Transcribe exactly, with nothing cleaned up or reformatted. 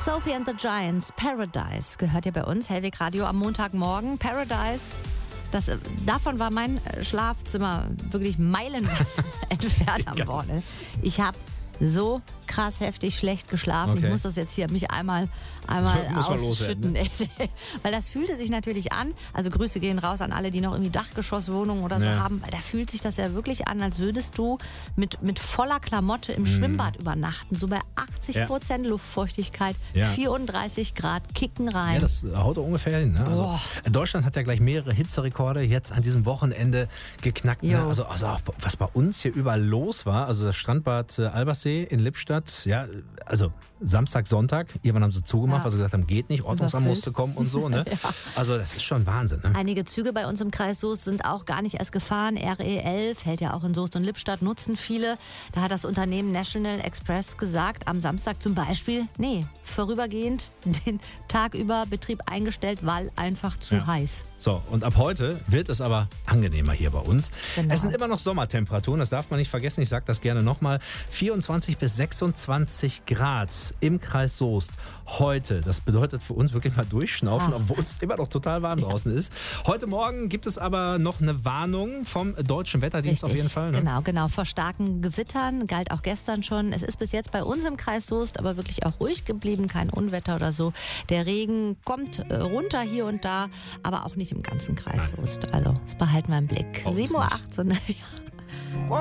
Sophie and the Giants, Paradise, gehört ja bei uns, Hellweg Radio am Montagmorgen. Paradise, das, davon war mein Schlafzimmer wirklich meilenweit entfernt am Wochenende. Ich habe so krass heftig schlecht geschlafen. Okay. Ich muss das jetzt hier mich einmal, einmal ausschütten. Ne? Weil das fühlte sich natürlich an, also Grüße gehen raus an alle, die noch irgendwie Dachgeschosswohnungen oder so ja. haben, weil da fühlt sich das ja wirklich an, als würdest du mit, mit voller Klamotte im mhm. Schwimmbad übernachten. So bei achtzig Prozent ja. Luftfeuchtigkeit, ja. vierunddreißig Grad, kicken rein. Ja, das haut ungefähr hin. Ne? Also, Deutschland hat ja gleich mehrere Hitzerekorde jetzt an diesem Wochenende geknackt. Ne? Also, also auch, was bei uns hier überall los war, also das Strandbad Albersee in Lippstadt, ja, also Samstag, Sonntag, irgendwann haben sie zugemacht, ja. weil sie gesagt haben, geht nicht, Ordnungsamt musste kommen und so. Ne? ja. Also das ist schon Wahnsinn. Ne? Einige Züge bei uns im Kreis Soest sind auch gar nicht erst gefahren. R E elf hält ja auch in Soest und Lippstadt, nutzen viele. Da hat das Unternehmen National Express gesagt, am Samstag zum Beispiel, nee, vorübergehend den Tag über Betrieb eingestellt, weil einfach zu ja. heiß. So, und ab heute wird es aber angenehmer hier bei uns. Genau. Es sind immer noch Sommertemperaturen, das darf man nicht vergessen, ich sage das gerne nochmal. vierundzwanzig bis sechsundzwanzig Grad im Kreis Soest heute. Das bedeutet für uns wirklich mal durchschnaufen, Ach. obwohl es immer noch total warm ja. draußen ist. Heute Morgen gibt es aber noch eine Warnung vom Deutschen Wetterdienst Richtig. auf jeden Fall. Ne? Genau, genau. Vor starken Gewittern galt auch gestern schon. Es ist bis jetzt bei uns im Kreis Soest aber wirklich auch ruhig geblieben, kein Unwetter oder so. Der Regen kommt runter hier und da, aber auch nicht im ganzen Kreis Soest. Also das behalten wir im Blick. sieben Uhr achtzehn